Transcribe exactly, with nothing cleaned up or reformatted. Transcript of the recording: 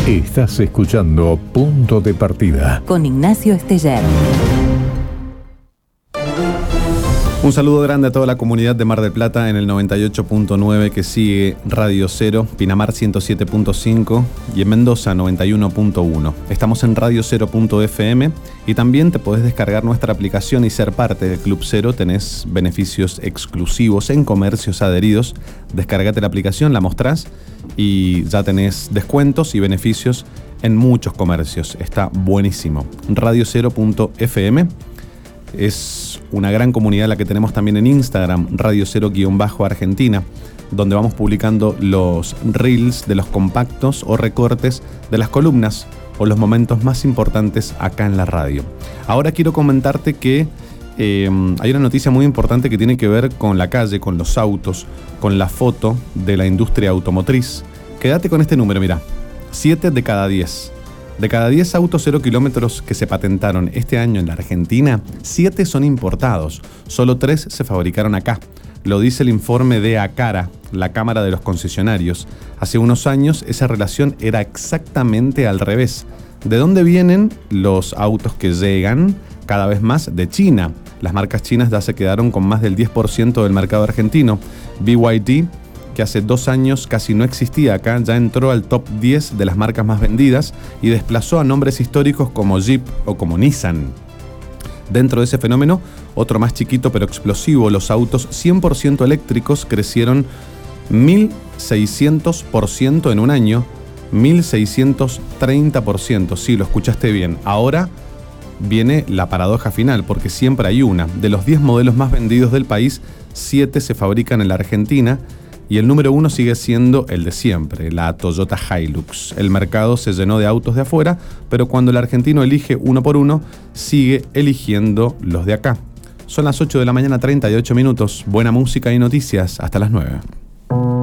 Estás escuchando Punto de Partida con Ignacio Esteller. Un saludo grande a toda la comunidad de Mar del Plata en el noventa y ocho punto nueve que sigue Radio Cero, Pinamar ciento siete punto cinco y en Mendoza noventa y uno punto uno. Estamos en radio cero punto efe eme y también te podés descargar nuestra aplicación y ser parte del Club Cero. Tenés beneficios exclusivos en comercios adheridos. Descargate la aplicación, la mostrás y ya tenés descuentos y beneficios en muchos comercios. Está buenísimo. radio cero punto efe eme. Es una gran comunidad la que tenemos también en Instagram, Radio Cero-Argentina, donde vamos publicando los reels de los compactos o recortes de las columnas o los momentos más importantes acá en la radio. Ahora quiero comentarte que eh, hay una noticia muy importante que tiene que ver con la calle, con los autos, con la foto de la industria automotriz. Quédate con este número, mira, siete de cada diez. De cada diez autos cero kilómetros que se patentaron este año en la Argentina, siete son importados. Solo tres se fabricaron acá. Lo dice el informe de ACARA, la Cámara de los Concesionarios. Hace unos años esa relación era exactamente al revés. ¿De dónde vienen los autos que llegan? Cada vez más de China. Las marcas chinas ya se quedaron con más del diez por ciento del mercado argentino. B Y D, que hace dos años casi no existía acá, ya entró al top diez de las marcas más vendidas y desplazó a nombres históricos como Jeep o como Nissan. Dentro de ese fenómeno, otro más chiquito pero explosivo, los autos cien por ciento eléctricos crecieron mil seiscientos por ciento en un año, mil seiscientos treinta por ciento, sí, lo escuchaste bien. Ahora viene la paradoja final, porque siempre hay una. De los diez modelos más vendidos del país, siete se fabrican en la Argentina, y el número uno sigue siendo el de siempre, la Toyota Hilux. El mercado se llenó de autos de afuera, pero cuando el argentino elige uno por uno, sigue eligiendo los de acá. Son las ocho de la mañana, treinta y ocho minutos. Buena música y noticias hasta las nueve.